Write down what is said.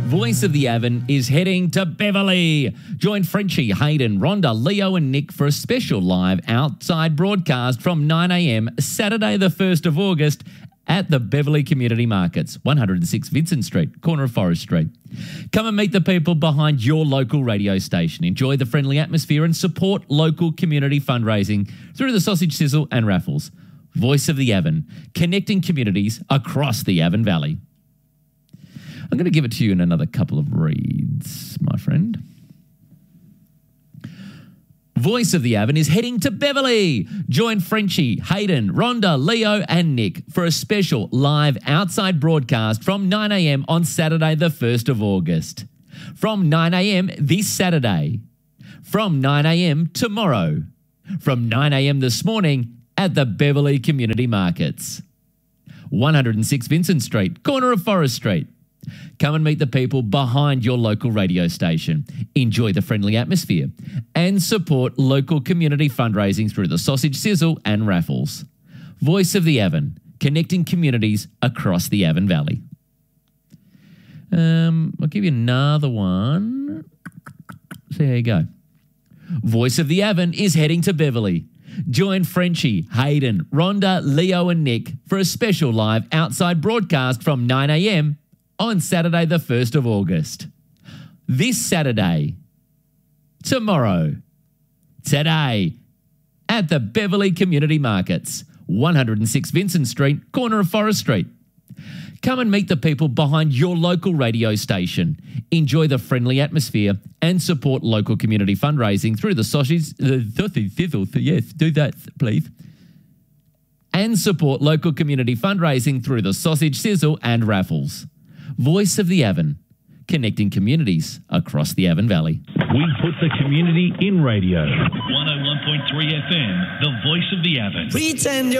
Voice of the Avon is heading to Beverley. Join Frenchie, Hayden, Rhonda, Leo and Nick for a special live outside broadcast from 9 a.m. Saturday the 1st of August at the Beverley Community Markets, 106 Vincent Street, corner of Forest Street. Come and meet the people behind your local radio station. Enjoy the friendly atmosphere and support local community fundraising through the sausage sizzle and raffles. Voice of the Avon, connecting communities across the Avon Valley. I'm going to give it to you in another couple of reads, my friend. Voice of the Avon is heading to Beverley. Join Frenchie, Hayden, Rhonda, Leo and Nick for a special live outside broadcast from 9 a.m. on Saturday the 1st of August. From 9 a.m. this Saturday. From 9 a.m. tomorrow. From 9 a.m. this morning at the Beverley Community Markets. 106 Vincent Street, corner of Forest Street. Come and meet the people behind your local radio station. Enjoy the friendly atmosphere and support local community fundraising through the sausage sizzle and raffles. Voice of the Avon, connecting communities across the Avon Valley. I'll give you another one. See how you go. Voice of the Avon is heading to Beverley. Join Frenchie, Hayden, Rhonda, Leo and Nick for a special live outside broadcast from 9 a.m. on Saturday the 1st of August. This Saturday, tomorrow, today, at the Beverley Community Markets, 106 Vincent Street, corner of Forest Street. Come and meet the people behind your local radio station. Enjoy the friendly atmosphere and support local community fundraising through the sausage... yes, do that, please. And support local community fundraising through the sausage sizzle and raffles. Voice of the Avon, connecting communities across the Avon Valley. We put the community in radio. 101.3 FM, the voice of the Avon. Pretend you're